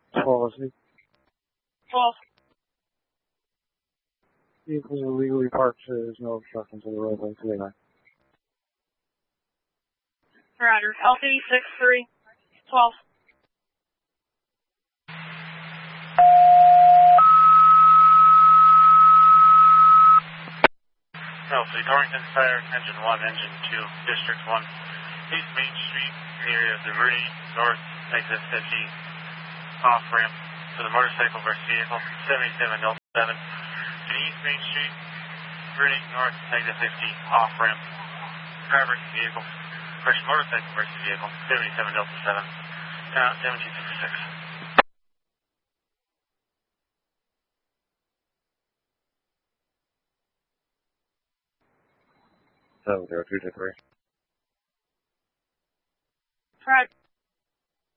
12, is 12. Vehicles illegally parked, there's no obstruction to the roadway, 289. Roger. LT 63, 12. Elsie, Torrington Fire, Engine 1, Engine 2, District 1, East Main Street, in the area of the Rudy North exit 50, off-ramp to the motorcycle versus vehicle, 77 Delta 7, to the East Main Street, Rudy North exit 50, off-ramp, car versus vehicle, motorcycle versus vehicle, 77 Delta 7, 1766. 70223. Roger.